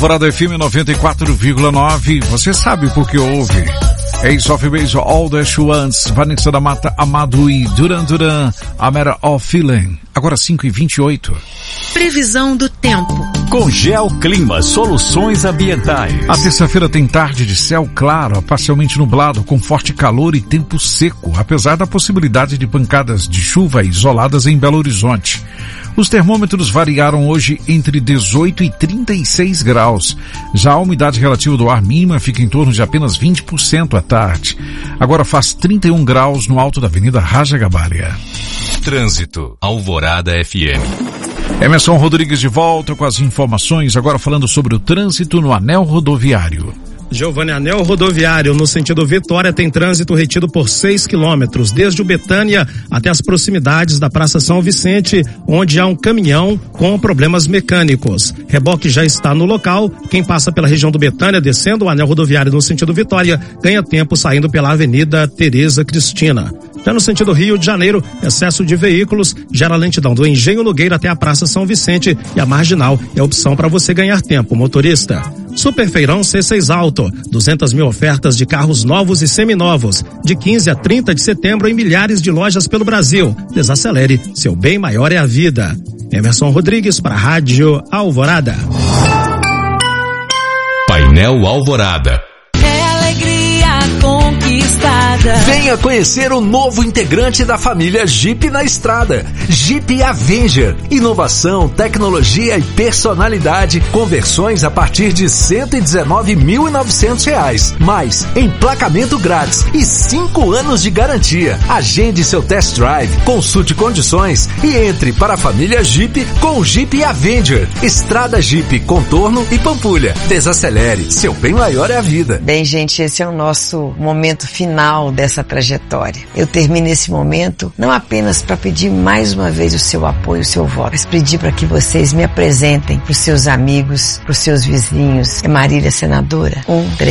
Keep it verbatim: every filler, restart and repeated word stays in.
Alvorada F M noventa e quatro vírgula nove, você sabe por que ouve. Ace of Base, All That You Want, Vanessa da Mata, Amado e Duran Duran, A Matter of Feeling. Agora cinco e vinte e oito. Previsão do tempo. Com Geoclima Soluções Ambientais. A terça-feira tem tarde de céu claro, parcialmente nublado, com forte calor e tempo seco, apesar da possibilidade de pancadas de chuva isoladas em Belo Horizonte. Os termômetros variaram hoje entre dezoito e trinta e seis graus. Já a umidade relativa do ar mínima fica em torno de apenas vinte por cento à tarde. Agora faz trinta e um graus no alto da Avenida Raja Gabarria. Trânsito, Alvorada F M. Emerson Rodrigues de volta com as informações, agora falando sobre o trânsito no anel rodoviário. Giovanni, anel rodoviário no sentido Vitória tem trânsito retido por seis quilômetros, desde o Betânia até as proximidades da Praça São Vicente, onde há um caminhão com problemas mecânicos. Reboque já está no local. Quem passa pela região do Betânia, descendo o anel rodoviário no sentido Vitória, ganha tempo saindo pela Avenida Tereza Cristina. Já no sentido Rio de Janeiro, excesso de veículos gera lentidão do Engenho Nogueira até a Praça São Vicente e a Marginal é opção para você ganhar tempo, motorista. Superfeirão C seis Auto, duzentas mil ofertas de carros novos e seminovos, de quinze a trinta de setembro em milhares de lojas pelo Brasil. Desacelere, seu bem maior é a vida. Emerson Rodrigues para a Rádio Alvorada. Painel Alvorada. Conquistada. Venha conhecer o novo integrante da família Jeep na estrada. Jeep Avenger. Inovação, tecnologia e personalidade. Conversões a partir de cento e dezenove mil e novecentos reais. Mais emplacamento grátis e cinco anos de garantia. Agende seu test drive, consulte condições e entre para a família Jeep com o Jeep Avenger. Estrada Jeep, Contorno e Pampulha. Desacelere, seu bem maior é a vida. Bem, gente, esse é o nosso momento final dessa trajetória. Eu termino esse momento não apenas para pedir mais uma vez o seu apoio, o seu voto, mas pedir para que vocês me apresentem para os seus amigos, para os seus vizinhos. É Marília, senadora? Um, três.